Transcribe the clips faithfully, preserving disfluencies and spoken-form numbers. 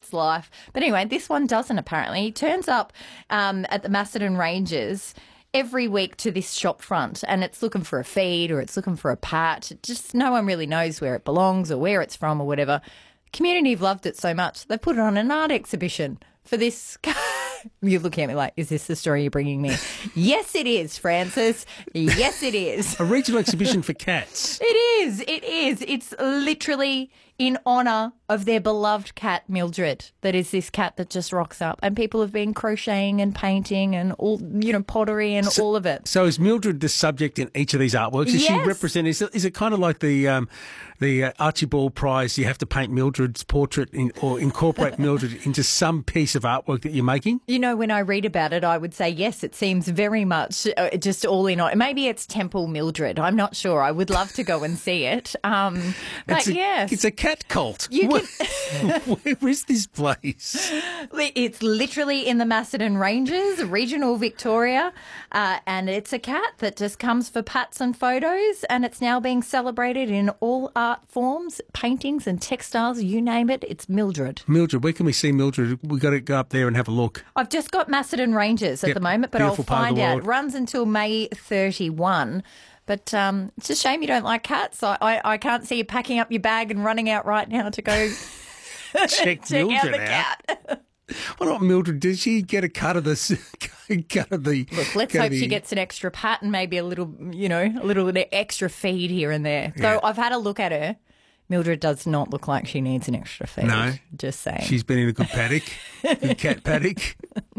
cat's life. But anyway, this one doesn't apparently. He turns up um, at the Macedon Ranges every week to this shop front, and it's looking for a feed or it's looking for a pat. Just no one really knows where it belongs or where it's from or whatever. The community have loved it so much, they put it on an art exhibition for this. You're looking at me like, is this the story you're bringing me? Yes, it is, Francis. Yes, it is. A regional exhibition for cats. It is. It is. It's literally in honour of their beloved cat, Mildred. That is this cat that just rocks up. And people have been crocheting and painting and all, you know, pottery and so, all of it. So is Mildred the subject in each of these artworks? Is yes. she representing? Is it, is it kind of like the um, the uh, Archibald Prize? You have to paint Mildred's portrait in, or incorporate Mildred into some piece of artwork that you're making? You know, when I read about it, I would say, yes, it seems very much uh, just all in on. Maybe it's Temple Mildred. I'm not sure. I would love to go and see it. Um, but, it's a, yes. It's a cat cult. You Where, can... where is this place? It's literally in the Macedon Ranges, regional Victoria, uh, and it's a cat that just comes for pats and photos, and it's now being celebrated in all art forms, paintings and textiles, you name it. It's Mildred. Mildred, where can we see Mildred? We've got to go up there and have a look. I've just got Macedon Ranges at yep, the moment, but I'll find out. World. It runs until May thirty-first. But um, it's a shame you don't like cats. I, I, I can't see you packing up your bag and running out right now to go check, check Mildred out the out. cat. What about Mildred? Did she get a cut of the cut of the? Look, let's hope the... she gets an extra pat and maybe a little, you know, a little extra feed here and there. Yeah. Though I've had a look at her. Mildred does not look like she needs an extra feed. No, just saying. She's been in a good paddock, good cat paddock,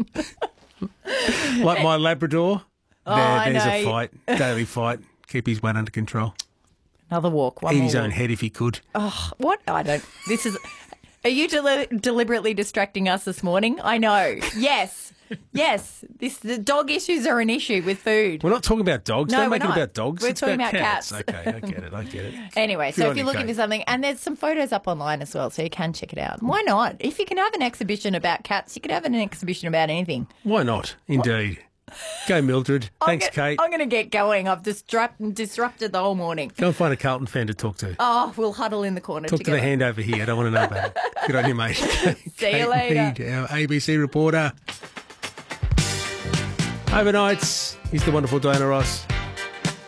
like my Labrador. Oh, there, I there's know. a fight, daily fight. Keep his weight under control. Another walk. One Eat more his own walk. head if he could. Oh, what? I don't. This is. Are you deli- deliberately distracting us this morning? I know. Yes. Yes. This the dog issues are an issue with food. We're not talking about dogs. No, Don't we're make not. it about dogs. We're it's talking about, about cats. cats. Okay, I get it. I get it. Anyway, Good so on if you're you, looking Kate. for something, and there's some photos up online as well, so you can check it out. Why not? If you can have an exhibition about cats, you can have an exhibition about anything. Why not? Indeed. Go, Mildred. Thanks, I'm Kate. I'm going to get going. I've disrupt- disrupted the whole morning. Go and find a Carlton fan to talk to. Oh, we'll huddle in the corner Talk together. to the hand over here. I don't want to know about it. Good on you, mate. See Kate you later. Mead, our A B C reporter. Overnights, he's the wonderful Diana Ross.